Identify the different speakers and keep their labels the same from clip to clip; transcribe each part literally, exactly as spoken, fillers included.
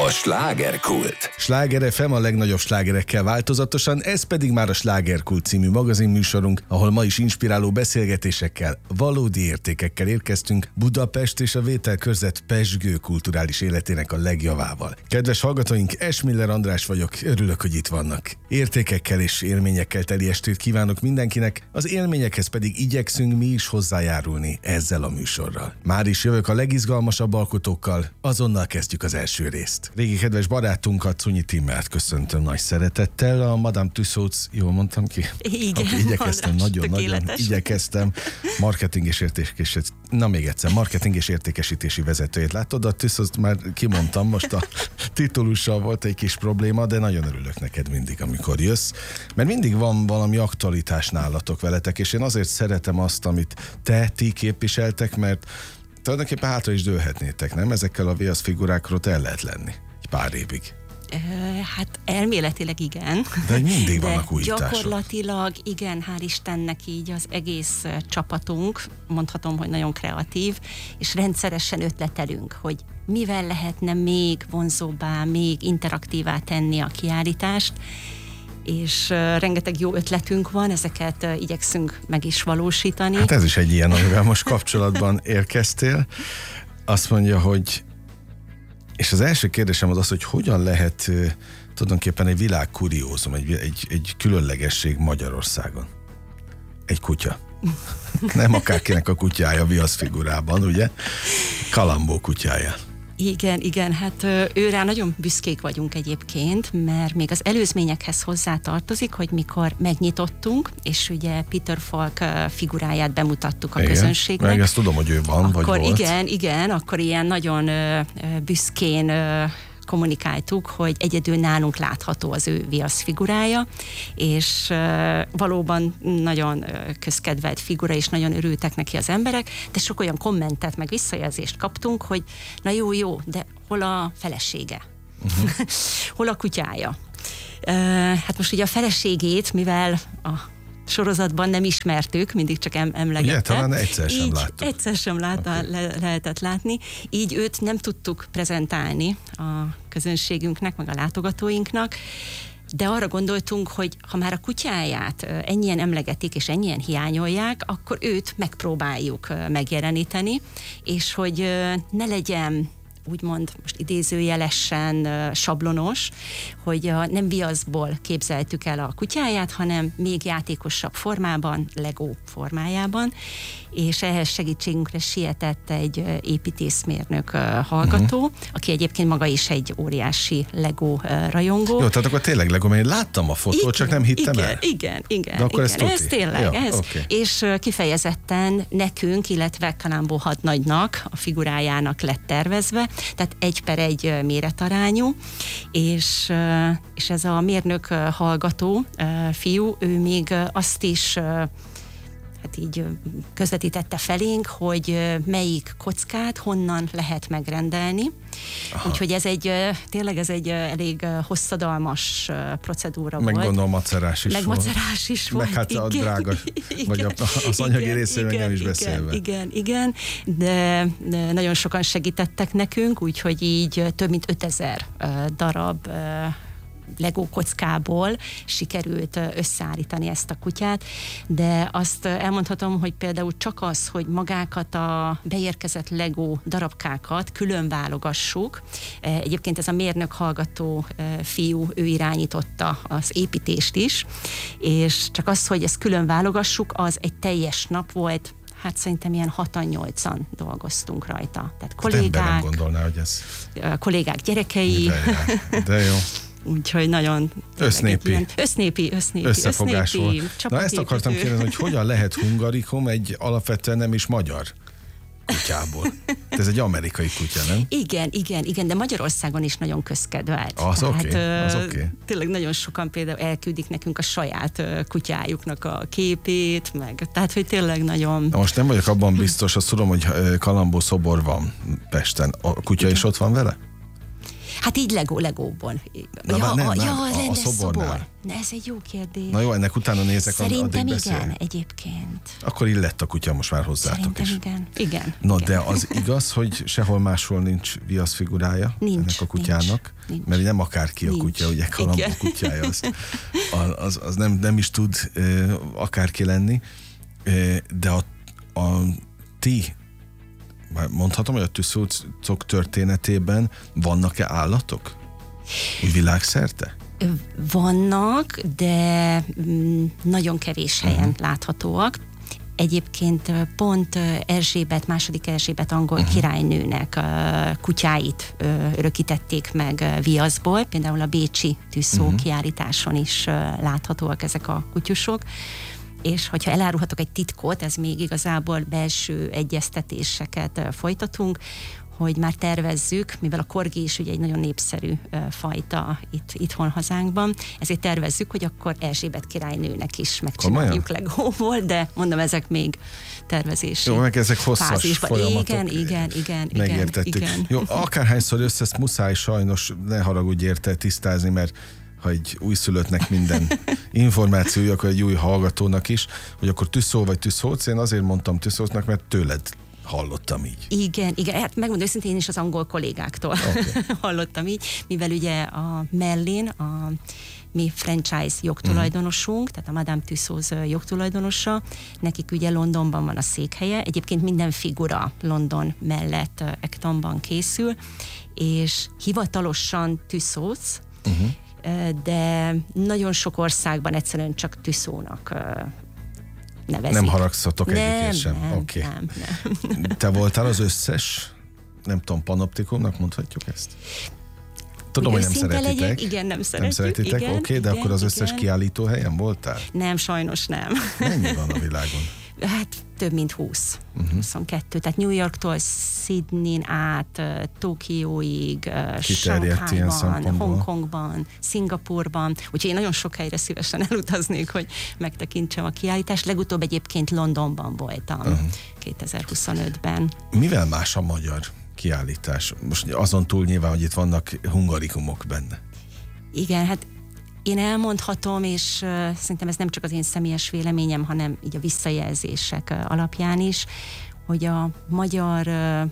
Speaker 1: slágerkult.
Speaker 2: Sláger ef em a legnagyobb slágerekkel változatosan, ez pedig már a Slágerkult című magazinműsorunk, ahol ma is inspiráló beszélgetésekkel, valódi értékekkel érkeztünk Budapest és a vételkörzet pezsgő kulturális életének a legjavával. Kedves hallgatóink, Esmiller András vagyok, örülök, hogy itt vannak. Értékekkel és élményekkel teli estét kívánok mindenkinek, az élményekhez pedig igyekszünk mi is hozzájárulni ezzel a műsorral. Már is jövök a legizgalmasabb alkotókkal, azonnal kezdjük az első részt. Régi kedves barátunkat, Szunyi Timmert köszöntöm nagy szeretettel, a Madame Tussauds, jól mondtam ki?
Speaker 3: Igen,
Speaker 2: okay, igyekeztem, nagyon-nagyon igyekeztem. Marketing és értékesítési, na még egyszer, marketing és értékesítési vezetőjét látod, a Tussauds már kimondtam, most a titulussal volt egy kis probléma, de nagyon örülök neked mindig, amikor jössz, mert mindig van valami aktualitás nálatok veletek, és én azért szeretem azt, amit te, ti képviseltek, mert tulajdonképpen hátra is dőlhetnétek, nem? Ezekkel a viasz figurákról el lehet lenni egy pár évig.
Speaker 3: Hát elméletileg igen.
Speaker 2: De mindig
Speaker 3: de
Speaker 2: vannak újítások.
Speaker 3: Gyakorlatilag igen, hál' Istennek így az egész csapatunk, mondhatom, hogy nagyon kreatív, és rendszeresen ötletelünk, hogy mivel lehetne még vonzóbbá, még interaktívá tenni a kiállítást, és rengeteg jó ötletünk van, ezeket igyekszünk meg is valósítani.
Speaker 2: Hát ez is egy ilyen, amivel most kapcsolatban érkeztél. Azt mondja, hogy és az első kérdésem az az, hogy hogyan lehet tulajdonképpen egy világkuriózum, egy, egy, egy különlegesség Magyarországon. Egy kutya. Nem akárkinek a kutyája viaszfigurában, ugye? Kalambó kutyája.
Speaker 3: Igen, igen, hát őrá nagyon büszkék vagyunk egyébként, mert még az előzményekhez hozzá tartozik, hogy mikor megnyitottunk, és ugye Peter Falk figuráját bemutattuk a
Speaker 2: igen,
Speaker 3: közönségnek.
Speaker 2: Meg ezt tudom, hogy ő van,
Speaker 3: akkor
Speaker 2: vagy volt.
Speaker 3: Igen, igen, akkor ilyen nagyon büszkén kommunikáltuk, hogy egyedül nálunk látható az ő viasz figurája, és uh, valóban nagyon uh, közkedvelt figura, és nagyon örültek neki az emberek, de sok olyan kommentet, meg visszajelzést kaptunk, hogy na jó, jó, de hol a felesége? Uh-huh. Hol a kutyája? Uh, hát most ugye a feleségét, mivel a sorozatban nem ismertük, mindig csak em- emlegette.
Speaker 2: Ugye, talán egyszer sem láttuk.
Speaker 3: Egyszer sem látta, okay. le- lehetett látni. Így őt nem tudtuk prezentálni a közönségünknek, meg a látogatóinknak, de arra gondoltunk, hogy ha már a kutyáját ennyien emlegetik, és ennyien hiányolják, akkor őt megpróbáljuk megjeleníteni, és hogy ne legyen úgymond most idézőjelesen uh, sablonos, hogy uh, nem viaszból képzeltük el a kutyáját, hanem még játékosabb formában, Lego formájában, és ehhez segítségünkre sietett egy uh, építészmérnök uh, hallgató, uh-huh. aki egyébként maga is egy óriási Lego uh, rajongó.
Speaker 2: Jó, tehát akkor tényleg Lego, mert én láttam a fotót, igen, csak nem hittem
Speaker 3: igen,
Speaker 2: el.
Speaker 3: Igen, igen,
Speaker 2: de akkor
Speaker 3: igen.
Speaker 2: Ez,
Speaker 3: ez tényleg,
Speaker 2: ja,
Speaker 3: ez.
Speaker 2: Okay.
Speaker 3: És uh, kifejezetten nekünk, illetve Kalambó hadnagynak, a figurájának lett tervezve, tehát egy per egy méretarányú, és, és ez a mérnök hallgató fiú, ő még azt is hát így közvetítette felénk, hogy melyik kockát honnan lehet megrendelni. Aha. Úgyhogy ez egy, tényleg ez egy elég hosszadalmas procedúra
Speaker 2: meg
Speaker 3: volt.
Speaker 2: Meg gondolom macerás is
Speaker 3: meg
Speaker 2: volt.
Speaker 3: macerás is volt.
Speaker 2: Meg hát a drága,
Speaker 3: igen,
Speaker 2: vagy a, az anyagi
Speaker 3: igen,
Speaker 2: részéről
Speaker 3: igen,
Speaker 2: nem is
Speaker 3: igen,
Speaker 2: beszélve.
Speaker 3: Igen, igen, de, de nagyon sokan segítettek nekünk, úgyhogy így több mint ötezer darab Lego kockából sikerült összeállítani ezt a kutyát, de azt elmondhatom, hogy például csak az, hogy magákat a beérkezett Lego darabkákat külön válogassuk. Egyébként ez a mérnök hallgató fiú, ő irányította az építést is, és csak az, hogy ezt külön válogassuk, az egy teljes nap volt. Hát szerintem ilyen hatan-nyolcan dolgoztunk rajta. Tehát kollégák,
Speaker 2: nem gondolná, hogy ez...
Speaker 3: kollégák gyerekei.
Speaker 2: De, de jó.
Speaker 3: Úgyhogy nagyon...
Speaker 2: Össznépi.
Speaker 3: Ilyen, össznépi, össznépi.
Speaker 2: Összefogás
Speaker 3: össznépi,
Speaker 2: volt. Na ezt akartam kérdezni, hogy hogyan lehet hungarikum egy alapvetően nem is magyar kutyából. Ez egy amerikai kutya, nem?
Speaker 3: Igen, igen, igen, de Magyarországon is nagyon közkedvelt.
Speaker 2: Az oké, okay, az oké. Okay.
Speaker 3: Tényleg nagyon sokan például elküldik nekünk a saját kutyájuknak a képét, meg, tehát hogy tényleg nagyon...
Speaker 2: Na most nem vagyok abban biztos, azt tudom, hogy Kalambó szobor van Pesten. A kutya igen. is ott van vele?
Speaker 3: Hát így Lego, Legóban.
Speaker 2: Na,
Speaker 3: ja,
Speaker 2: nem,
Speaker 3: a,
Speaker 2: nem,
Speaker 3: ja,
Speaker 2: a,
Speaker 3: lenne
Speaker 2: a szobornál.
Speaker 3: szobor. Ne, ez egy jó kérdés.
Speaker 2: Na jó, ennek utána nézek,
Speaker 3: Szerintem
Speaker 2: addig
Speaker 3: igen,
Speaker 2: beszélünk.
Speaker 3: egyébként.
Speaker 2: Akkor illett a kutya most már hozzátok
Speaker 3: Szerintem
Speaker 2: is.
Speaker 3: igen. Igen.
Speaker 2: Na,
Speaker 3: igen.
Speaker 2: de az igaz, hogy sehol máshol nincs viaszfigurája
Speaker 3: Nincs,
Speaker 2: ennek a kutyának?
Speaker 3: nincs,
Speaker 2: Mert nem akárki a
Speaker 3: nincs.
Speaker 2: kutya, ugye Kalambó
Speaker 3: Igen.
Speaker 2: kutyája, az, az, az nem, nem is tud uh, akárki lenni, uh, de a, a ti, mondhatom, hogy a tűzolcok történetében vannak-e állatok? Úgy világszerte?
Speaker 3: Vannak, de mm, nagyon kevés helyen uh-huh. láthatóak. Egyébként pont Erzsébet, második Erzsébet angol uh-huh. királynőnek a kutyáit örökítették meg viaszból, például a bécsi tűzszó uh-huh. kiállításon is láthatóak ezek a kutyusok. És hogyha elárulhatok egy titkot, ez még igazából belső egyeztetéseket folytatunk, hogy már tervezzük, mivel a korgi is ugye egy nagyon népszerű fajta itt, itthon hazánkban, ezért tervezzük, hogy akkor Erzsébet királynőnek is megcsináljuk Legóból, de mondom, ezek még tervezési.
Speaker 2: Jó, meg ezek hosszas
Speaker 3: fázisban.
Speaker 2: folyamatok.
Speaker 3: Igen, igen, igen.
Speaker 2: Megértettük.
Speaker 3: Igen.
Speaker 2: Jó, akárhányszor össze, ezt muszáj sajnos, ne haragudj érte tisztázni, mert ha egy újszülöttnek minden információja, akkor egy új hallgatónak is, hogy akkor tűzszó vagy tűzszóc, én azért mondtam tűzszócnak, mert tőled hallottam így.
Speaker 3: Igen, igen, hát megmondom őszintén, én is az angol kollégáktól okay. hallottam így, mivel ugye a Merlin, a mi franchise jogtulajdonosunk, uh-huh. tehát a Madame Tussauds jogtulajdonosa, nekik ugye Londonban van a székhelye, egyébként minden figura London mellett Actonban készül, és hivatalosan Tussauds, uh-huh. de nagyon sok országban egyszerűen csak Tussaudsnak nevezik.
Speaker 2: Nem haragszatok egyikért sem.
Speaker 3: Nem,
Speaker 2: okay.
Speaker 3: nem, nem.
Speaker 2: Te voltál az összes, nem tudom, panoptikumnak mondhatjuk ezt? Tudom, hogy nem szeretitek.
Speaker 3: Legyek, igen, nem szeretjük.
Speaker 2: Nem szeretitek, oké, okay, de
Speaker 3: igen,
Speaker 2: akkor az összes
Speaker 3: igen.
Speaker 2: kiállító helyen voltál?
Speaker 3: Nem, sajnos nem.
Speaker 2: Mennyi van a világon?
Speaker 3: Hát több mint húsz. Uh-huh. huszonkettő. Tehát New Yorktól Sydneyn át, Tokióig, Sanghajban, Hongkongban, Szingapurban. Úgyhogy én nagyon sok helyre szívesen elutaznék, hogy megtekintsem a kiállítást. Legutóbb egyébként Londonban voltam, uh-huh. kétezer-huszonötben.
Speaker 2: Mivel más a magyar kiállítás? Most azon túl nyilván, hogy itt vannak hungarikumok benne.
Speaker 3: Igen, hát én elmondhatom, és uh, szerintem ez nem csak az én személyes véleményem, hanem így a visszajelzések uh, alapján is, hogy a magyar uh,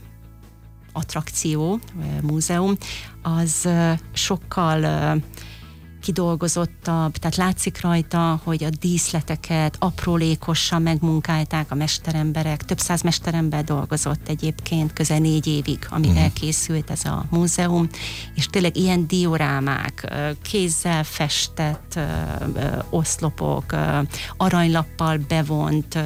Speaker 3: attrakció, uh, múzeum, az uh, sokkal uh, kidolgozottabb, tehát látszik rajta, hogy a díszleteket aprólékosan megmunkálták a mesteremberek, több száz mesterember dolgozott egyébként közel négy évig, amíg uh-huh. elkészült ez a múzeum, és tényleg ilyen diorámák, kézzel festett oszlopok, aranylappal bevont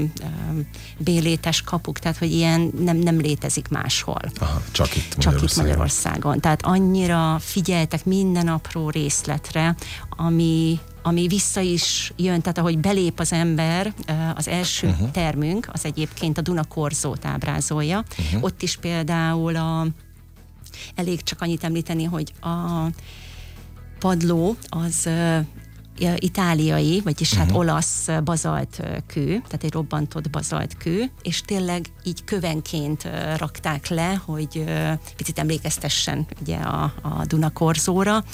Speaker 3: bélétes kapuk, tehát hogy ilyen nem, nem létezik máshol.
Speaker 2: Aha, csak itt
Speaker 3: Csak itt Magyarországon. Tehát annyira figyeltek minden apró részletre, ami, ami vissza is jön, tehát ahogy belép az ember, az első uh-huh. termünk, az egyébként a Duna korzót ábrázolja. Uh-huh. Ott is például a, elég csak annyit említeni, hogy a padló az itáliai, vagyis uh-huh. hát olasz bazalt kő, tehát egy robbantott bazalt kő, és tényleg így kövenként rakták le, hogy picit emlékeztessen ugye a, a Duna korzóra,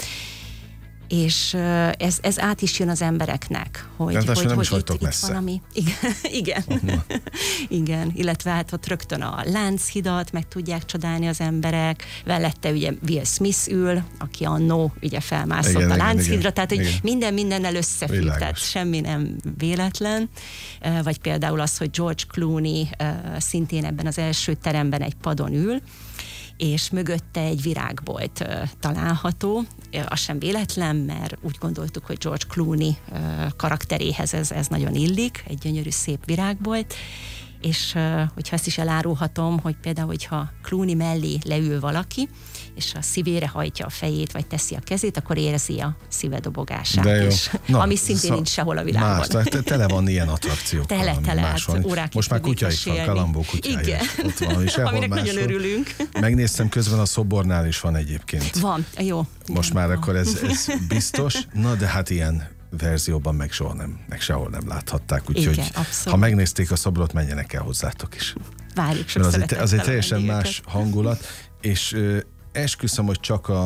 Speaker 3: és ez, ez át is jön az embereknek, hogy,
Speaker 2: hogy,
Speaker 3: hogy,
Speaker 2: nem
Speaker 3: hogy
Speaker 2: is itt,
Speaker 3: itt, itt valami... Igen, igen. igen, illetve hát ott rögtön a Lánchidat meg tudják csodálni az emberek, velette ugye Will Smith ül, aki annó ugye felmászott igen, a Lánchidra, tehát hogy minden mindennel összefügg, tehát semmi nem véletlen, vagy például az, hogy George Clooney szintén ebben az első teremben egy padon ül, és mögötte egy virágbolt uh, található. Az sem véletlen, mert úgy gondoltuk, hogy George Clooney uh, karakteréhez ez, ez nagyon illik, egy gyönyörű szép virágbolt, és uh, hogyha ezt is elárulhatom, hogy például, hogyha Clooney mellé leül valaki, és a szívére hajtja a fejét, vagy teszi a kezét, akkor érzi a szíve dobogását is. Na, ami szintén szó, nincs sehol a világon. Más,
Speaker 2: te, tele van ilyen attrakciókkal.
Speaker 3: Tele, tele, hát órákig
Speaker 2: most már kutya is van, Kalambó kutyája.
Speaker 3: Igen.
Speaker 2: Ott van, és
Speaker 3: aminek nagyon örülünk.
Speaker 2: Megnéztem közben, a szobornál is van egyébként.
Speaker 3: Van, jó.
Speaker 2: Most
Speaker 3: igen,
Speaker 2: már
Speaker 3: van.
Speaker 2: Akkor ez, ez biztos. Na, de hát ilyen verzióban meg soha nem, meg sehol nem láthatták. Úgyhogy ha megnézték a szobrot, menjenek el hozzátok is.
Speaker 3: Várjuk sok
Speaker 2: szeretettel. Az egy teljesen más hangulat, és esküszöm, hogy csak a,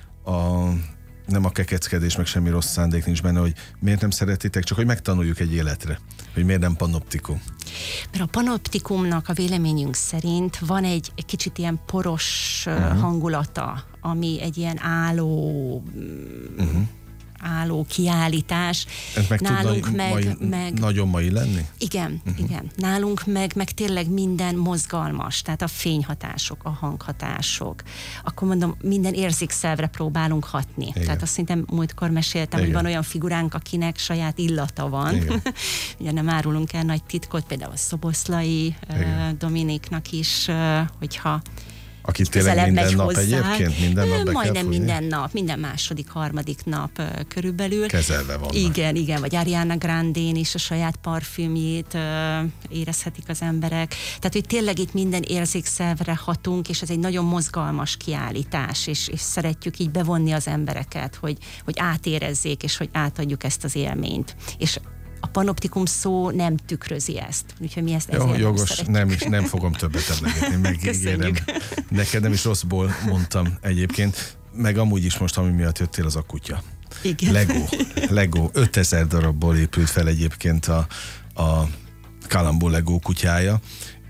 Speaker 2: a nem a kekeckedés, meg semmi rossz szándék nincs benne, hogy miért nem szeretitek, csak hogy megtanuljuk egy életre, hogy miért nem panoptikum.
Speaker 3: Mert a panoptikumnak a véleményünk szerint van egy, egy kicsit ilyen poros uh-huh. hangulata, ami egy ilyen álló uh-huh. álló kiállítás.
Speaker 2: Ez meg
Speaker 3: nálunk
Speaker 2: tud
Speaker 3: meg,
Speaker 2: mai,
Speaker 3: meg
Speaker 2: nagyon mai lenni?
Speaker 3: Igen, uh-huh. igen. Nálunk meg, meg tényleg minden mozgalmas, tehát a fényhatások, a hanghatások. Akkor mondom, minden érzékszervre próbálunk hatni. Igen. Tehát azt szerintem múltkor meséltem, igen. hogy van olyan figuránk, akinek saját illata van. Ugye nem árulunk el nagy titkot, például a Szoboszlai uh, Dominiknak is, uh, hogyha
Speaker 2: Akit tényleg minden nap hozzá. Egyébként? Minden nap be
Speaker 3: Majdnem minden nap, minden második, harmadik nap uh, körülbelül.
Speaker 2: Kezelve vannak.
Speaker 3: Igen, igen, vagy Ariana Grandén is a saját parfümjét uh, érezhetik az emberek. Tehát, hogy tényleg itt minden érzékszervre hatunk, és ez egy nagyon mozgalmas kiállítás, és, és szeretjük így bevonni az embereket, hogy, hogy átérezzék, és hogy átadjuk ezt az élményt. És a panoptikum szó nem tükrözi ezt. Úgyhogy mi ezt ezért
Speaker 2: Jó, jogos,
Speaker 3: nem
Speaker 2: nem, is, nem fogom többet emlegetni, megígérem. Neked nem is rosszból mondtam egyébként, meg amúgy is most, ami miatt jöttél, az a kutya.
Speaker 3: Igen.
Speaker 2: Lego. Lego. ötezer darabból épült fel egyébként a, a Kalambó Lego kutyája.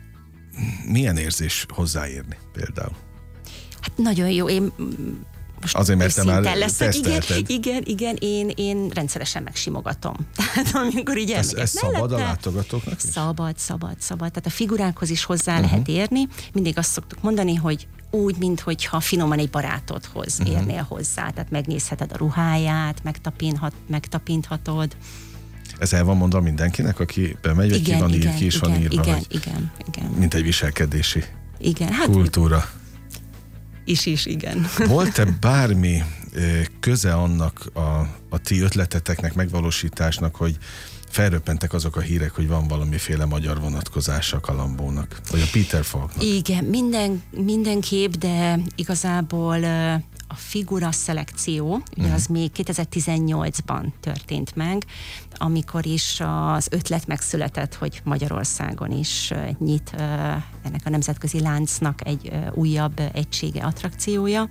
Speaker 2: Milyen érzés hozzáérni például?
Speaker 3: Hát nagyon jó. Én most
Speaker 2: azért, mert te már
Speaker 3: igen, igen, igen, én, én rendszeresen megsimogatom. Tehát amikor így
Speaker 2: ez, ez szabad a látogatóknak is?
Speaker 3: Szabad, szabad, szabad. Tehát a figurákhoz is hozzá uh-huh. lehet érni. Mindig azt szoktuk mondani, hogy úgy, minthogyha finoman egy barátodhoz uh-huh. érnél hozzá. Tehát megnézheted a ruháját, megtapinthat, megtapinthatod.
Speaker 2: Ez el van mondva mindenkinek, aki bemegy, vagy ki van ír, ki is
Speaker 3: igen,
Speaker 2: van írva,
Speaker 3: igen, igen, igen.
Speaker 2: mint egy viselkedési
Speaker 3: igen, hát
Speaker 2: kultúra.
Speaker 3: Is is, igen.
Speaker 2: Volt-e bármi köze annak a, a ti ötleteteknek, megvalósításnak, hogy felröppentek azok a hírek, hogy van valamiféle magyar vonatkozása a Kalambónak, vagy a Peter Falknak?
Speaker 3: Igen, minden, mindenképp, de igazából a figura szelekció, ugye uh-huh. az még kétezer-tizennyolcban történt meg, amikor is az ötlet megszületett, hogy Magyarországon is nyit ennek a nemzetközi láncnak egy újabb egysége, attrakciója,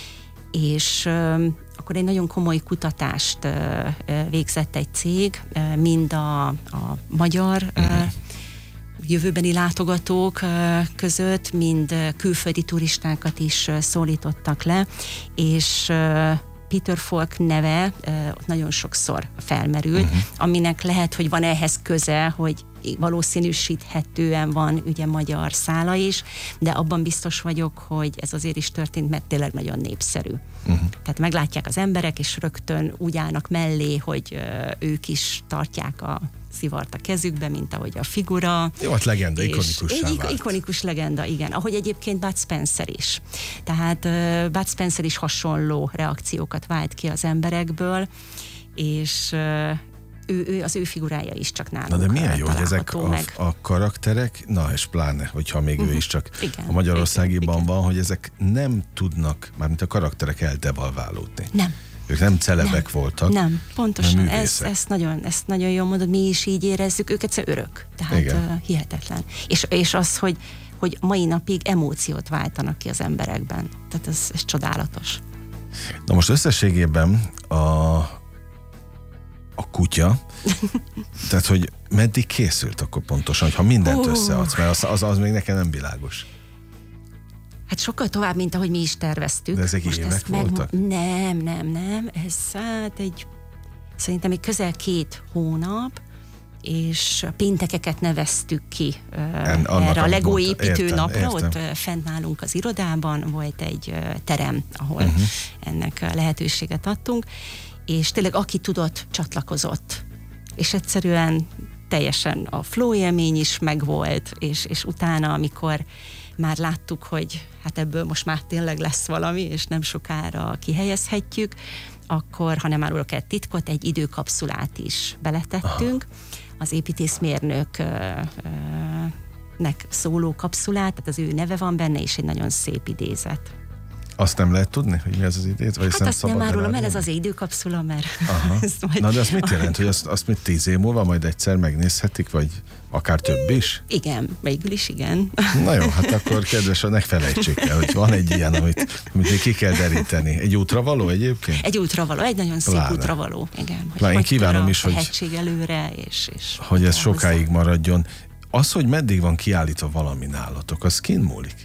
Speaker 3: és akkor egy nagyon komoly kutatást végzett egy cég, mind a, a magyar uh-huh. jövőbeni látogatók között, mind külföldi turistákat is szólítottak le, és Peter Falk neve ott nagyon sokszor felmerült, uh-huh. aminek lehet, hogy van ehhez köze, hogy valószínűsíthetően van ugye magyar szála is, de abban biztos vagyok, hogy ez azért is történt, mert tényleg nagyon népszerű. Uh-huh. Tehát meglátják az emberek, és rögtön úgy állnak mellé, hogy ők is tartják a szivart a kezükbe, mint ahogy a figura.
Speaker 2: Jó, hát legenda, ikonikussá
Speaker 3: egy
Speaker 2: vált.
Speaker 3: ikonikus legenda, igen. Ahogy egyébként Bud Spencer is. Tehát uh, Bud Spencer is hasonló reakciókat vált ki az emberekből, és uh, ő, ő, az ő figurája is csak nálunk.
Speaker 2: Na de milyen jó, hogy ezek a,
Speaker 3: meg.
Speaker 2: a karakterek, na és pláne, hogyha még uh-huh. ő is csak
Speaker 3: igen,
Speaker 2: a magyarországiban
Speaker 3: igen,
Speaker 2: van, igen. hogy ezek nem tudnak, mármint a karakterek eldevalválódni.
Speaker 3: Nem.
Speaker 2: Ők nem celebek
Speaker 3: nem,
Speaker 2: voltak.
Speaker 3: Nem, pontosan. Ezt, ezt, nagyon, ezt nagyon jól mondod, mi is így érezzük, ők egyszer örök. Tehát uh, hihetetlen. És, és az, hogy, hogy mai napig emóciót váltanak ki az emberekben. Tehát ez, ez csodálatos.
Speaker 2: Na most összességében a, a kutya, tehát hogy meddig készült akkor pontosan, ha mindent oh. összeadsz, mert az, az, az még nekem nem világos.
Speaker 3: Hát sokkal tovább, mint ahogy mi is terveztük.
Speaker 2: De ezek évek voltak?
Speaker 3: Meg... Nem, nem, nem. Ez hát egy, szerintem egy közel két hónap, és a péntekeket neveztük ki en, erre a Lego építő értem, napra. Értem. Ott fent nálunk az irodában volt egy terem, ahol uh-huh. ennek lehetőséget adtunk, és tényleg aki tudott, csatlakozott. És egyszerűen teljesen a flow élmény is megvolt, és, és utána, amikor már láttuk, hogy hát ebből most már tényleg lesz valami, és nem sokára kihelyezhetjük, akkor, ha nem árulok el titkot, egy időkapszulát is beletettünk. Aha. Az építészmérnöknek szóló kapszulát, tehát az ő neve van benne, és egy nagyon szép idézet.
Speaker 2: Azt nem lehet tudni, hogy mi ez az idéz? Vagy
Speaker 3: Hát
Speaker 2: nem
Speaker 3: azt nem árulom el, ez az időkapszula, mert...
Speaker 2: majd... Na de az mit jelent, hogy azt, azt mit tíz év múlva majd egyszer megnézhetik, vagy akár több is?
Speaker 3: Igen, végül is igen.
Speaker 2: Na jó, hát akkor kedves, ne felejtsék el, hogy van egy ilyen, amit, amit még ki kell deríteni. Egy útravaló egyébként?
Speaker 3: Egy útravaló, egy nagyon szép
Speaker 2: Pláne.
Speaker 3: útravaló. Igen.
Speaker 2: Pláne, én kívánom is, hogy,
Speaker 3: előre, és, és
Speaker 2: hogy ez sokáig hozzá. maradjon. Az, hogy meddig van kiállítva valami nálatok, az kin múlik?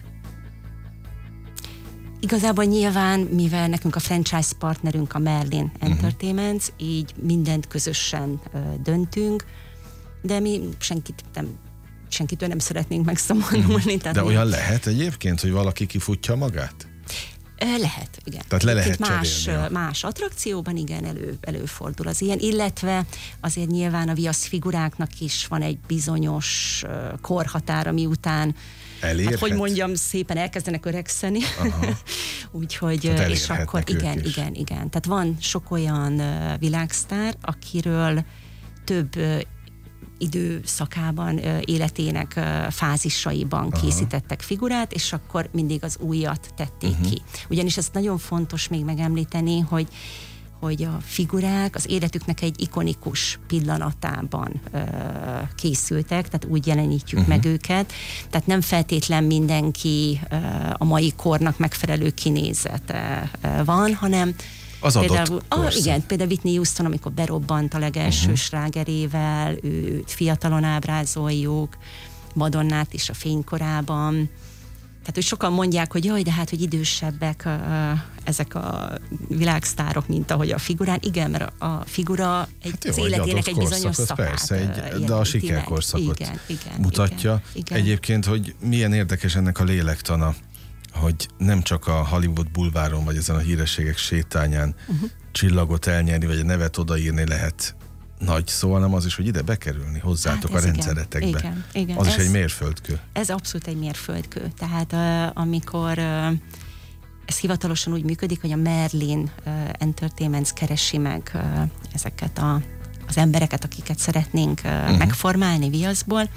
Speaker 3: Igazából nyilván, mivel nekünk a franchise partnerünk a Merlin Entertainment, uh-huh. így mindent közösen uh, döntünk, de mi senkit nem, senkitől nem szeretnénk megszabadulni. Uh-huh.
Speaker 2: De olyan mi... lehet egyébként, hogy valaki kifutja magát?
Speaker 3: Lehet, igen.
Speaker 2: Tehát le lehet
Speaker 3: más,
Speaker 2: cserélni.
Speaker 3: Más attrakcióban igen, elő, előfordul az ilyen, illetve azért nyilván a viasz figuráknak is van egy bizonyos korhatár, ami után
Speaker 2: elérhet.
Speaker 3: Hát, hogy mondjam, szépen elkezdenek öregszeni. Úgyhogy, és akkor igen, is. igen, igen. Tehát van sok olyan uh, világsztár, akiről több uh, időszakában, uh, életének uh, fázisaiban Aha. készítettek figurát, és akkor mindig az újat tették uh-huh. ki. Ugyanis ez nagyon fontos még megemlíteni, hogy hogy a figurák az életüknek egy ikonikus pillanatában ö, készültek, tehát úgy jelenítjük uh-huh. meg őket, tehát nem feltétlen mindenki ö, a mai kornak megfelelő kinézete ö, van, hanem
Speaker 2: az
Speaker 3: például,
Speaker 2: adott
Speaker 3: ah, igen, például Whitney Houston, amikor berobbant a legelső uh-huh. slágerével, őt fiatalon ábrázoljuk, Madonnát is a fénykorában. Tehát, hogy sokan mondják, hogy jaj, de hát, hogy idősebbek uh, ezek a világsztárok, mint ahogy a figurán. Igen, mert a figura egy, hát jó, az életének egy, egy bizonyos szakát.
Speaker 2: Persze, egy, de a sikerkorszakot
Speaker 3: igen, igen,
Speaker 2: mutatja.
Speaker 3: Igen, igen.
Speaker 2: Egyébként, hogy milyen érdekes ennek a lélektana, hogy nem csak a Hollywood bulváron, vagy ezen a hírességek sétányán uh-huh. csillagot elnyerni, vagy a nevet odaírni lehet nagy szó, hanem az is, hogy ide bekerülni hozzátok hát a rendszeretekbe.
Speaker 3: Igen, igen.
Speaker 2: Az
Speaker 3: ez,
Speaker 2: is egy mérföldkő.
Speaker 3: Ez abszolút egy mérföldkő. Tehát uh, amikor uh, ez hivatalosan úgy működik, hogy a Merlin uh, Entertainment keresi meg uh, ezeket a, az embereket, akiket szeretnénk uh, uh-huh. megformálni viaszból,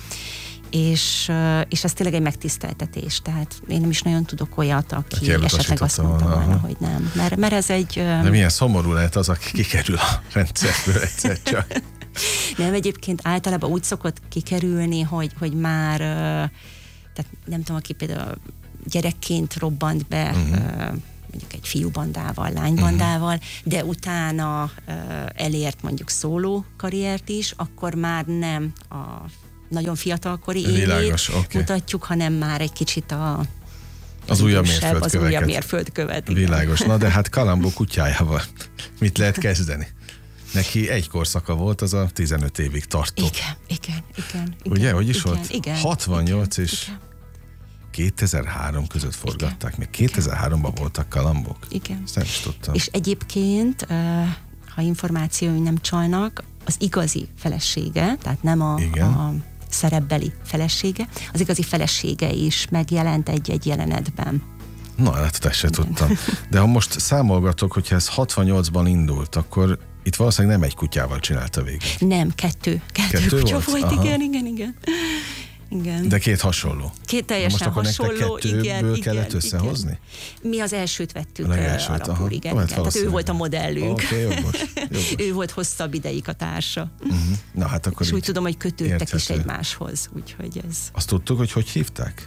Speaker 3: és, uh, és ez tényleg egy megtiszteltetés. Tehát én nem is nagyon tudok olyat, aki esetleg azt mondta volna, hogy nem. Mert, mert ez egy... Uh,
Speaker 2: De milyen szomorú lehet az, aki kikerül a rendszerből egyszer csak.
Speaker 3: Nem, egyébként általában úgy szokott kikerülni, hogy, hogy már, uh, tehát nem tudom, aki például gyerekként robbant be, uh-huh. uh, mondjuk egy fiúbandával, lánybandával, uh-huh. de utána uh, elért mondjuk szóló karriert is, akkor már nem a nagyon fiatalkori élét okay. mutatjuk, hanem már egy kicsit a
Speaker 2: az újabb mérföldköveket.
Speaker 3: Az újabb mérföldkövet.
Speaker 2: Világos. Na de hát Columbo kutyájával mit lehet kezdeni? Neki egy korszaka volt, az a tizenöt évig tartó.
Speaker 3: Igen, igen, igen.
Speaker 2: Ugye,
Speaker 3: igen,
Speaker 2: hogy is
Speaker 3: igen,
Speaker 2: volt?
Speaker 3: Igen,
Speaker 2: hatvannyolc
Speaker 3: igen,
Speaker 2: és
Speaker 3: igen.
Speaker 2: kétezer-három között forgatták. Még kétezer-háromban voltak Columbo-k.
Speaker 3: Igen.
Speaker 2: Ezt nem is tudtam.
Speaker 3: És egyébként, ha információim nem csalnak, az igazi felesége, tehát nem a, a szerepbeli felesége, az igazi felesége is megjelent egy-egy jelenetben.
Speaker 2: Na, hát ezt se tudtam. De ha most számolgatok, hogyha ez hatvannyolcban indult, akkor itt valószínűleg nem egy kutyával csinálta végig.
Speaker 3: Nem, kettő. Kettő,
Speaker 2: kettő
Speaker 3: kutya
Speaker 2: volt?
Speaker 3: volt, igen, igen, igen. Igen.
Speaker 2: De két hasonló.
Speaker 3: Két teljesen
Speaker 2: most
Speaker 3: hasonló,
Speaker 2: akkor nektek kettőből
Speaker 3: igen,
Speaker 2: kellett
Speaker 3: igen,
Speaker 2: összehozni?
Speaker 3: Igen. Mi az elsőt vettük
Speaker 2: elsőt,
Speaker 3: alapul, igen. igen. Tehát ő volt a modellünk.
Speaker 2: Okay, jogos, jogos.
Speaker 3: Ő volt hosszabb ideig a társa.
Speaker 2: Uh-huh. Na, hát akkor
Speaker 3: és úgy tudom, hogy kötődtek
Speaker 2: érthető.
Speaker 3: is egymáshoz. Úgyhogy ez...
Speaker 2: Azt tudtuk, hogy hogy hívták?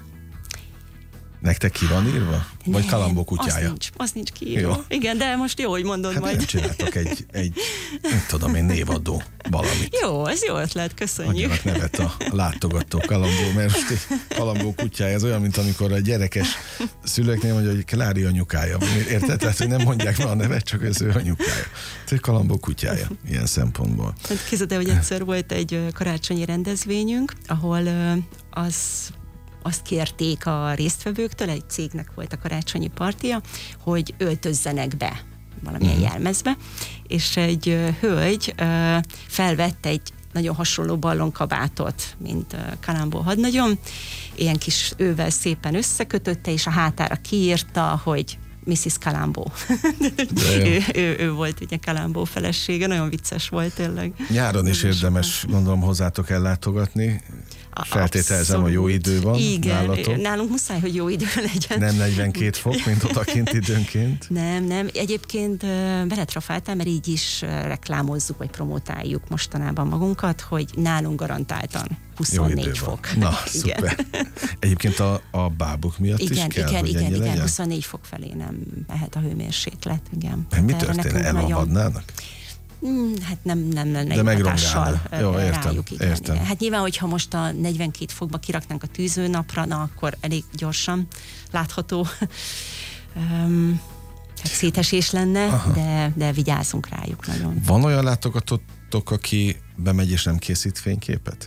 Speaker 2: Nektek ki van írva? Vagy
Speaker 3: nem,
Speaker 2: Columbo kutyája?
Speaker 3: Az nincs, az nincs kiírva. Jó. Igen, de most jó, hogy mondod
Speaker 2: hát
Speaker 3: majd.
Speaker 2: Hát csináltok egy, egy, nem tudom én, névadó valamit.
Speaker 3: Jó, ez jó ötlet, köszönjük.
Speaker 2: Adjanak nevet a látogató Columbo, mert most Columbo kutyája, ez olyan, mint amikor a gyerekes szülőknél mondja, hogy Klári anyukája. Érted? Tehát, hogy nem mondják már a nevet, csak az ő anyukája. Ez Columbo kutyája, ilyen szempontból.
Speaker 3: Hát képzeld el, hogy egyszer volt egy karácsonyi rendezvényünk, ahol az azt kérték a résztvevőktől, egy cégnek volt a karácsonyi partia, hogy öltözzenek be valamilyen uh-huh. jelmezbe, és egy uh, hölgy uh, felvette egy nagyon hasonló ballonkabátot, mint uh, Columbo hadnagyom, ilyen kis ővel szépen összekötötte, és a hátára kiírta, hogy missziz Columbo. ő, ő, ő volt ugye Columbo felesége, nagyon vicces volt tényleg.
Speaker 2: Nyáron is érdemes, gondolom, hozzátok ellátogatni. Feltételezem, a jó idő van.
Speaker 3: Igen,
Speaker 2: nálatok.
Speaker 3: Nálunk muszáj, hogy jó idő legyen.
Speaker 2: Nem negyvenkét fok, mint odakint időnként.
Speaker 3: Nem, nem. Egyébként beletrafáltál, mert így is reklámozzuk, vagy promotáljuk mostanában magunkat, hogy nálunk garantáltan huszonnégy fok.
Speaker 2: Na, szuper. Egyébként a, a bábuk miatt
Speaker 3: igen,
Speaker 2: is kell,
Speaker 3: igen,
Speaker 2: hogy
Speaker 3: igen,
Speaker 2: ennyi
Speaker 3: igen,
Speaker 2: legyen?
Speaker 3: huszonnégy fok felé nem mehet a hőmérséklet. Igen.
Speaker 2: Mi történne? Elolvadnának?
Speaker 3: Hát nem, nem lenne
Speaker 2: de
Speaker 3: egy hatással
Speaker 2: Jó, értem,
Speaker 3: rájuk. Igen,
Speaker 2: értem.
Speaker 3: igen. Hát nyilván, hogyha most a negyvenkét fokba kiraknánk a tűzőnapra, na akkor elég gyorsan látható um, hát szétesés lenne, de, de vigyázzunk rájuk nagyon.
Speaker 2: Van olyan látogatótok, aki bemegy és nem készít fényképet?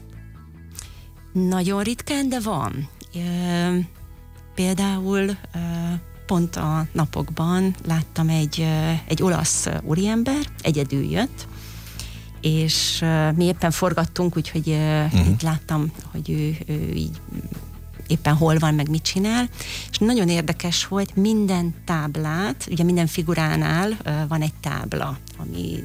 Speaker 3: Nagyon ritkán, de van. Például pont a napokban láttam egy, egy olasz úriember, egyedül jött, és mi éppen forgattunk, úgyhogy uh-huh. így láttam, hogy ő, ő így éppen hol van, meg mit csinál, és nagyon érdekes volt, minden táblát, ugye minden figuránál van egy tábla, ami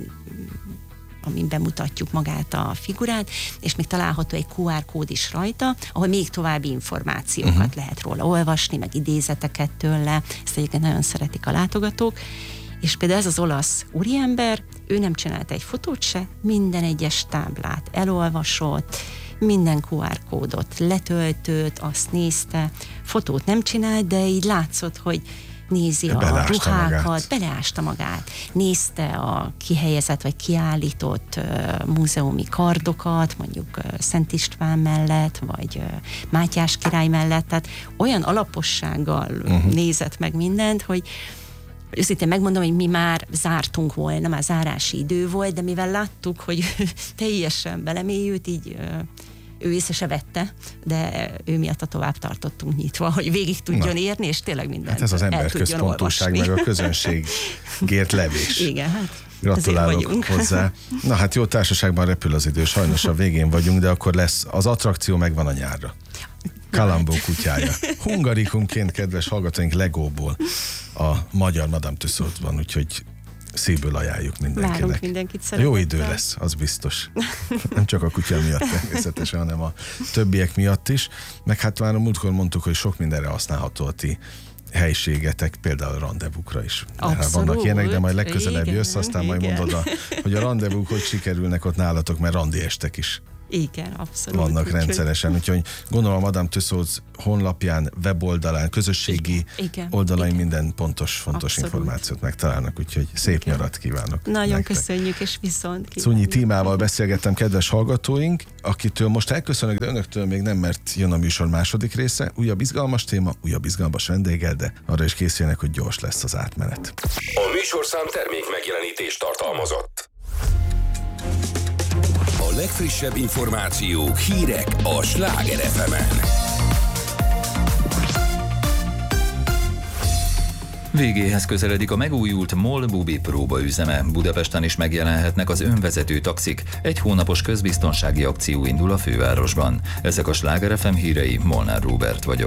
Speaker 3: amin bemutatjuk magát a figurát, és még található egy kú ár kód is rajta, ahol még további információkat uh-huh. lehet róla olvasni, meg idézeteket tőle, ezt egyébként nagyon szeretik a látogatók, és például ez az olasz úriember, ő nem csinált egy fotót se, minden egyes táblát elolvasott, minden kú ár kódot letöltött, azt nézte, fotót nem csinált, de így látszott, hogy nézi a ruhákat, magát. beleásta magát, nézte a kihelyezett vagy kiállított uh, múzeumi kardokat, mondjuk uh, Szent István mellett, vagy uh, Mátyás király mellett, tehát olyan alapossággal uh-huh. nézett meg mindent, hogy őszintén megmondom, hogy mi már zártunk volna, már zárási idő volt, de mivel láttuk, hogy teljesen belemélyült, így uh, ő észre se vette, de ő miatt a tovább tartottunk nyitva, hogy végig tudjon Na. érni, és tényleg mindent
Speaker 2: hát ez az emberközpontúság, meg a közönségért levés.
Speaker 3: Igen, hát
Speaker 2: gratulálok hozzá. Na hát jó társaságban repül az idő, sajnos a végén vagyunk, de akkor lesz, az attrakció megvan a nyárra. Columbo kutyája. Hungarikumként, kedves hallgatóink, Legóból a magyar Madame Tussauds-ban, úgyhogy szívből ajánljuk mindenkinek.
Speaker 3: Várunk mindenkit szeretettel.
Speaker 2: Jó idő lesz, az biztos. Nem csak a kutya miatt természetesen, hanem a többiek miatt is. Meg hát már a múltkor mondtuk, hogy sok mindenre használható a ti helyiségetek, például a rendezvúkra is.
Speaker 3: Abszolút.
Speaker 2: Vannak ilyenek, de majd legközelebb
Speaker 3: igen,
Speaker 2: jössz, aztán
Speaker 3: igen.
Speaker 2: majd mondod, a, hogy a rendezvúk hogy sikerülnek ott nálatok, mert randi estek is.
Speaker 3: Igen, abszolút.
Speaker 2: Vannak
Speaker 3: úgy,
Speaker 2: rendszeresen, úgyhogy gondolom a Madame Tussauds honlapján, weboldalán, közösségi
Speaker 3: igen,
Speaker 2: oldalain
Speaker 3: igen.
Speaker 2: minden pontos, fontos
Speaker 3: Abszolút.
Speaker 2: információt megtalálnak, úgyhogy szép igen. nyarat kívánok.
Speaker 3: Nagyon
Speaker 2: nektek.
Speaker 3: Köszönjük, és viszont kívánjuk.
Speaker 2: Szunyi Tímával beszélgettem, kedves hallgatóink, akitől most elköszönök, de önöktől még nem, mert jön a műsor második része. Újabb izgalmas téma, újabb izgalmas vendéggel, de arra is készüljenek, hogy gyors lesz az átmenet.
Speaker 1: A műsorszám termék megjelenítést tartalmazott. A legfrissebb információk, hírek a Sláger ef emen.
Speaker 4: Végéhez közeledik a megújult MOL Bubi próbaüzeme. Budapesten is megjelenhetnek az önvezető taxik. Egy hónapos közbiztonsági akció indul a fővárosban. Ezek a Sláger ef em hírei, Molnár Róbert vagyok.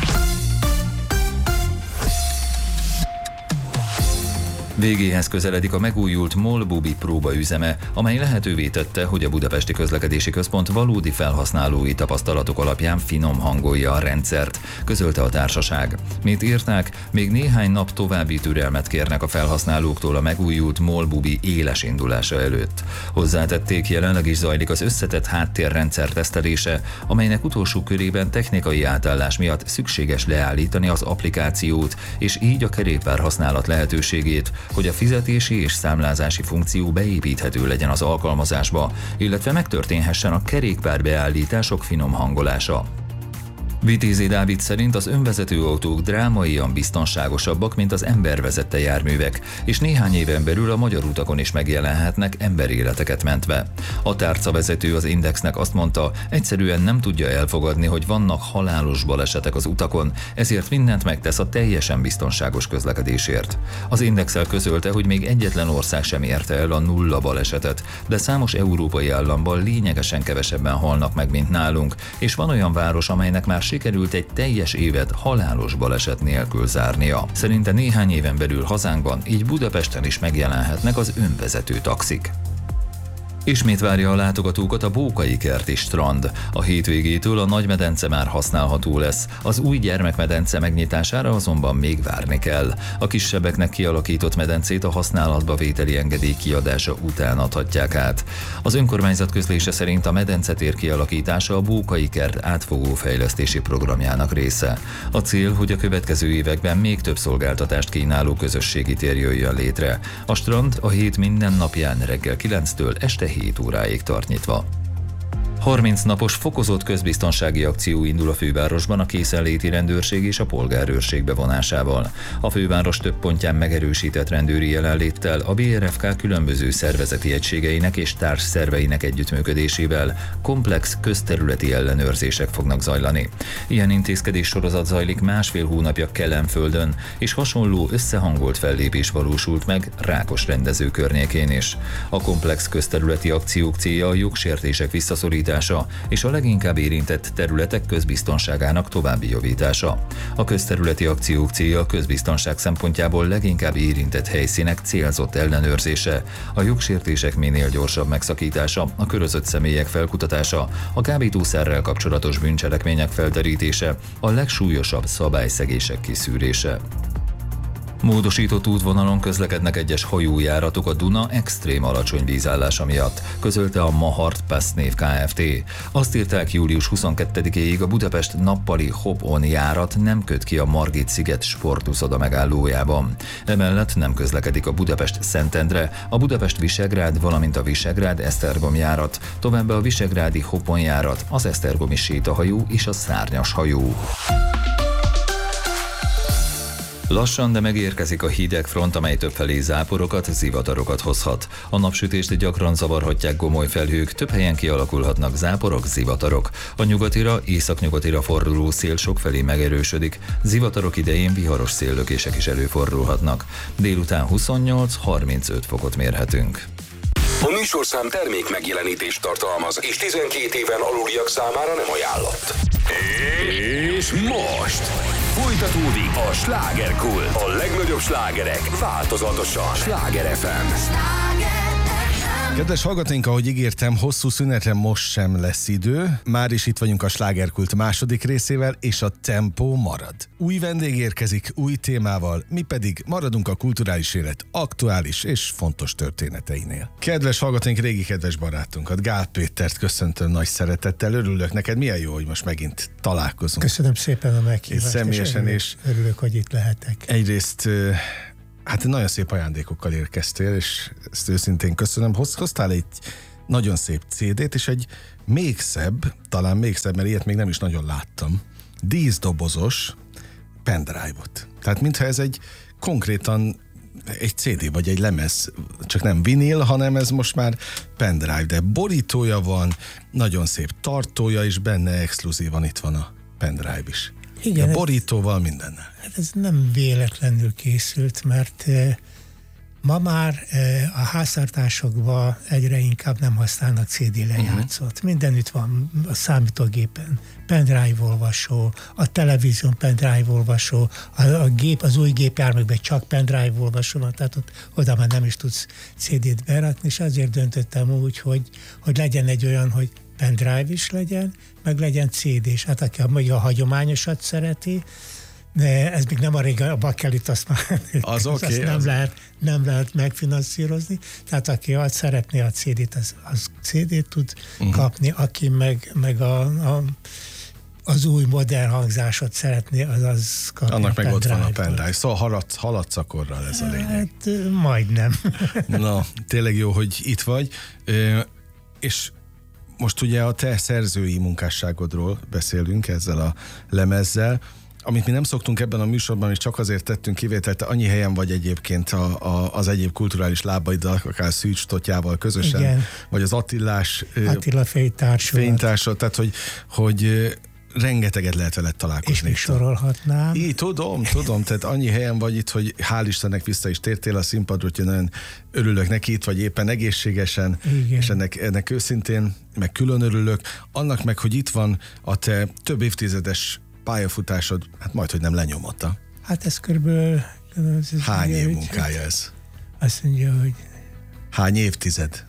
Speaker 4: Végéhez közeledik a megújult MOL Bubi próbaüzeme, amely lehetővé tette, hogy a Budapesti Közlekedési Központ valódi felhasználói tapasztalatok alapján finom hangolja a rendszert, közölte a társaság. Mint írták, még néhány nap további türelmet kérnek a felhasználóktól a megújult MOL Bubi éles indulása előtt. Hozzátették, jelenleg is zajlik az összetett háttérrendszer tesztelése, amelynek utolsó körében technikai átállás miatt szükséges leállítani az applikációt, és így a kerékpár használat lehetőségét, hogy a fizetési és számlázási funkció beépíthető legyen az alkalmazásba, illetve megtörténhessen a kerékpár beállítások finom hangolása. Vitézi Dávid szerint az önvezető autók drámaian biztonságosabbak, mint az embervezette járművek, és néhány éven belül a magyar utakon is megjelenhetnek emberéleteket mentve. A tárcavezető az Indexnek azt mondta, egyszerűen nem tudja elfogadni, hogy vannak halálos balesetek az utakon, ezért mindent megtesz a teljesen biztonságos közlekedésért. Az Indexel közölte, hogy még egyetlen ország sem érte el a nulla balesetet, de számos európai államban lényegesen kevesebben halnak meg, mint nálunk, és van olyan város, amelynek már sikerült egy teljes évet halálos baleset nélkül zárnia. Szerinte néhány éven belül hazánkban, így Budapesten is megjelenhetnek az önvezető taxik. Ismét várja a látogatókat a Bókai kerti strand. A hétvégétől a nagymedence már használható lesz. Az új gyermekmedence megnyitására azonban még várni kell. A kisebbeknek kialakított medencét a használatba vételi engedély kiadása után adhatják át. Az önkormányzat közlése szerint a medencetér kialakítása a Bókai kert átfogó fejlesztési programjának része. A cél, hogy a következő években még több szolgáltatást kínáló közösségi tér jöjjön létre. A strand a hét minden napján reggel kilenctől este hét óráig tart nyitva. harminc napos fokozott közbiztonsági akció indul a fővárosban a készenléti rendőrség és a polgárőrség bevonásával. A főváros több pontján megerősített rendőri jelenléttel, a bé er ef ká különböző szervezeti egységeinek és társszerveinek együttműködésével komplex közterületi ellenőrzések fognak zajlani. Ilyen intézkedés sorozat zajlik másfél hónapja Kelenföldön, és hasonló összehangolt fellépés valósult meg Rákos rendező környékén is. A komplex közterületi akciók célja a jogsértések visszaszorítása és a leginkább érintett területek közbiztonságának további javítása. A közterületi akciók célja a közbiztonság szempontjából leginkább érintett helyszínek célzott ellenőrzése, a jogsértések minél gyorsabb megszakítása, a körözött személyek felkutatása, a kábítószerrel kapcsolatos bűncselekmények felderítése, a legsúlyosabb szabályszegések kiszűrése. Módosított útvonalon közlekednek egyes hajójáratok a Duna extrém alacsony vízállása miatt, közölte a Mahart Pass név Kft. Azt írták, július huszonkettedikéig a Budapest nappali Hop-on járat nem köt ki a Margit-sziget sportuszoda megállójában. Emellett nem közlekedik a Budapest-Szentendre, a Budapest-Visegrád, valamint a Visegrád-Esztergom járat, továbbá a visegrádi Hop-on járat, az esztergomi sétahajó és a szárnyas hajó. Lassan, de megérkezik a hideg front, amely többfelé záporokat, zivatarokat hozhat. A napsütést gyakran zavarhatják gomoly felhők, több helyen kialakulhatnak záporok, zivatarok. A nyugatira, északnyugatira forduló szél sokfelé megerősödik, zivatarok idején viharos széllökések is előfordulhatnak. Délután huszonnyolc-harmincöt fokot mérhetünk.
Speaker 1: A műsorszám termék megjelenítést tartalmaz, és tizenkét éven aluliak számára nem ajánlott. És most folytatódik a Slágerkult. A legnagyobb slágerek változatosan. Sláger ef em.
Speaker 2: Kedves hallgatóink, ahogy ígértem, hosszú szünetre most sem lesz idő. Már is itt vagyunk a Slágerkult második részével, és a tempó marad. Új vendég érkezik, új témával, mi pedig maradunk a kulturális élet aktuális és fontos történeteinél. Kedves hallgatóink, régi kedves barátunkat, Gál Pétert köszöntöm nagy szeretettel. Örülök neked, milyen jó, hogy most megint találkozunk.
Speaker 5: Köszönöm szépen a meghívást.
Speaker 2: És személyesen
Speaker 5: és
Speaker 2: és
Speaker 5: örülök, hogy itt lehetek.
Speaker 2: Egyrészt hát nagyon szép ajándékokkal érkeztél, és ezt őszintén köszönöm. Hoztál egy nagyon szép cé dét, és egy még szebb, talán még szebb, mert ilyet még nem is nagyon láttam, díszdobozos pendrive-ot. Tehát mintha ez egy konkrétan egy cé dé vagy egy lemez, csak nem vinil, hanem ez most már pendrive, de borítója van, nagyon szép tartója, és benne exkluzívan itt van a pendrive is. Igen, a borítóval mindennel.
Speaker 5: Hát ez nem véletlenül készült, mert e, ma már e, a háztartásokban egyre inkább nem használnak cé dé lejátszót. Uh-huh. Mindenütt van a számítógépen pendrive olvasó, a televízión pendrive olvasó, a, a gép, az új gépjárműkben csak pendrive olvasó van, tehát ott, oda már nem is tudsz cé dét berakni, és azért döntöttem úgy, hogy, hogy legyen egy olyan, hogy pendrive is legyen, meg legyen cé dés. Hát aki a, a hagyományosat szereti, de ez még nem a régen, a bakelit azt már
Speaker 2: az
Speaker 5: az
Speaker 2: okay,
Speaker 5: nem,
Speaker 2: az...
Speaker 5: lehet, nem lehet megfinanszírozni. Tehát aki azt szeretné a cé dét, az, az cé dét tud uh-huh. kapni, aki meg, meg a, a, az új modern hangzásot szeretné, az az kapja.
Speaker 2: Annak meg ott van a pendrive. Szóval haladsz, haladsz akkorral, ez a lényeg.
Speaker 5: Hát majdnem.
Speaker 2: Na, tényleg jó, hogy itt vagy. És most ugye a te szerzői munkásságodról beszélünk ezzel a lemezzel, amit mi nem szoktunk ebben a műsorban, és csak azért tettünk kivételt, annyi helyen vagy egyébként a, a, az egyéb kulturális lábaiddal, akár Szűcs Totyával közösen, igen. Vagy az Attilás
Speaker 5: Attila fénytársa.
Speaker 2: fénytársa, tehát hogy, hogy rengeteget lehet veled találkozni.
Speaker 5: És még sorolhatnám.
Speaker 2: Így, tudom, tudom, tehát annyi helyen vagy itt, hogy hál' Istennek vissza is tértél a színpadról, hogy nagyon örülök neki, itt vagy éppen egészségesen, igen. És ennek, ennek őszintén, meg külön örülök. Annak meg, hogy itt van a te több évtizedes pályafutásod, hát majd, hogy nem lenyomata.
Speaker 5: Hát ez körülbelül... Ez
Speaker 2: Hány év munkája ez?
Speaker 5: Azt mondja, hogy...
Speaker 2: Hány évtized?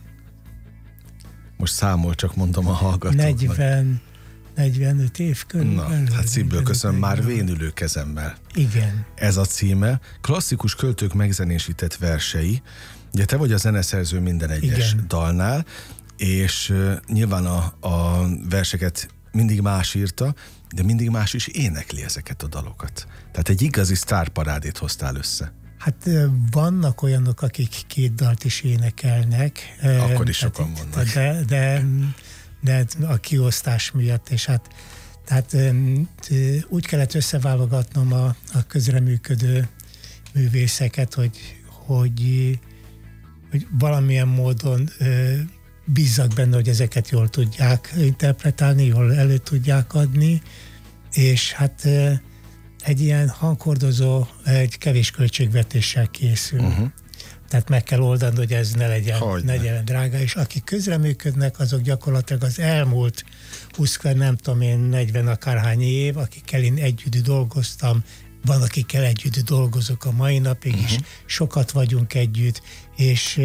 Speaker 2: Most számol, csak mondom a hallgatóknak.
Speaker 5: negyven, negyvenöt év körülbelül.
Speaker 2: Na, hát szívből köszönöm, már vénülő kezemmel.
Speaker 5: Igen.
Speaker 2: Ez a címe. Klasszikus költők megzenésített versei. Ugye te vagy a zeneszerző minden egyes igen. dalnál, és uh, nyilván a, a verseket mindig más írta, de mindig más is énekli ezeket a dalokat. Tehát egy igazi sztárparádét hoztál össze.
Speaker 5: Hát vannak olyanok, akik két dalt is énekelnek.
Speaker 2: Akkor is sokan vannak.
Speaker 5: De, de, de a kiosztás miatt, és hát tehát úgy kellett összeválogatnom a, a közreműködő művészeket, hogy, hogy, hogy valamilyen módon bízzak benne, hogy ezeket jól tudják interpretálni, jól elő tudják adni, és hát egy ilyen hangkordozó egy kevés költségvetéssel készül. Uh-huh. Tehát meg kell oldani, hogy ez ne legyen, ne legyen drága, és akik közreműködnek, azok gyakorlatilag az elmúlt húsz, nem tudom én, negyven akárhány év, akikkel én együtt dolgoztam, van, akikkel együtt dolgozok a mai napig uh-huh. is, sokat vagyunk együtt, és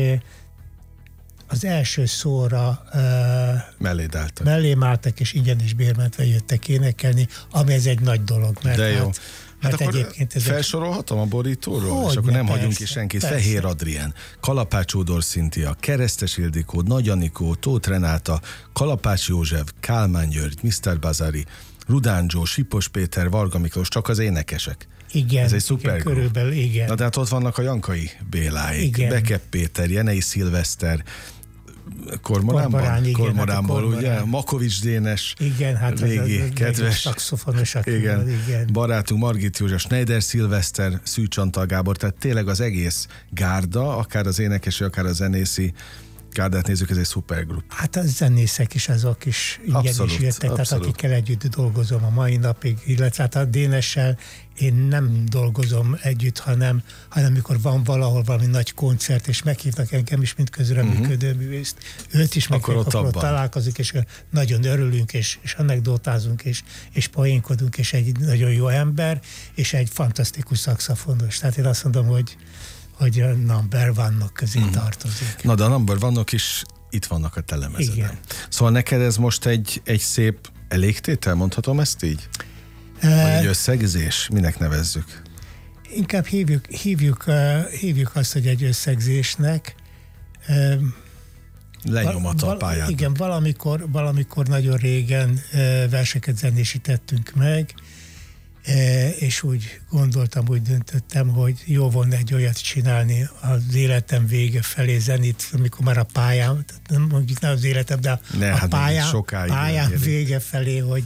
Speaker 5: az első szóra uh,
Speaker 2: mellé álltak.
Speaker 5: mellém álltak, és ingyen és bérmentve jöttek énekelni, ami ez egy nagy dolog. Mert
Speaker 2: de jó.
Speaker 5: Hát,
Speaker 2: hát
Speaker 5: mert
Speaker 2: akkor
Speaker 5: egyébként ez
Speaker 2: felsorolhatom a borítóról?
Speaker 5: Hogy
Speaker 2: és akkor
Speaker 5: ne,
Speaker 2: nem
Speaker 5: persze,
Speaker 2: hagyunk ki senkit.
Speaker 5: persze.
Speaker 2: Fehér Adrien, Kalapács Ódor Szintia, Keresztes Ildikó, Nagy Anikó, Tóth Renáta, Kalapács József, Kálmán György, miszter Bazari, Rudán Zsó, Sipos Péter, Varga Miklós, csak az énekesek.
Speaker 5: Igen,
Speaker 2: ez egy szuper
Speaker 5: igen, körülbelül, igen.
Speaker 2: Na de hát ott vannak a Jankai Béláik, Bekep Péter, Jenei Szilveszter, Kormoránban?
Speaker 5: Kormorán, igen,
Speaker 2: Kormoránból,
Speaker 5: hát
Speaker 2: ugye? Makovics Dénes,
Speaker 5: igen, hát
Speaker 2: régi,
Speaker 5: az, az,
Speaker 2: kedves,
Speaker 5: szaxofonos,
Speaker 2: igen,
Speaker 5: igen.
Speaker 2: barátunk Margit József, Schneider Szilveszter, Szűcs Antal Gábor, tehát tényleg az egész gárda, akár az énekesi, akár a zenészi gárdát nézzük, ez egy szupergrup.
Speaker 5: Hát a zenészek is azok is ingyen
Speaker 2: abszolút,
Speaker 5: is jöttek,
Speaker 2: abszolút.
Speaker 5: Tehát akikkel együtt dolgozom a mai napig, illetve hát a Dénessel én nem dolgozom együtt, hanem, hanem amikor van valahol valami nagy koncert, és meghívnak engem is, mint közreműködő uh-huh. művészt. Őt is meg akkor ott, akkor ott találkozik, és nagyon örülünk, és, és anekdotázunk, és, és poénkodunk, és egy nagyon jó ember, és egy fantasztikus szaxofonos. Tehát én azt mondom, hogy hogy a number one-nok közé mm. tartozik.
Speaker 2: Na de a number one-nok is itt vannak a te lemezeden. Szóval neked ez most egy, egy szép elégtétel, mondhatom ezt így? Vagy egy összegzés? Minek nevezzük?
Speaker 5: Inkább hívjuk, hívjuk, uh, hívjuk azt, hogy egy összegzésnek. Uh,
Speaker 2: Lenyomata val- a pályán.
Speaker 5: Igen, valamikor, valamikor nagyon régen uh, verseket zenésítettünk meg, és úgy gondoltam, úgy döntöttem, hogy jó volna egy olyat csinálni az életem vége felé zenét, amikor már a pályám, nem mondjuk nem az életem, de
Speaker 2: ne,
Speaker 5: a
Speaker 2: hát
Speaker 5: pályám,
Speaker 2: pályám
Speaker 5: vége felé, hogy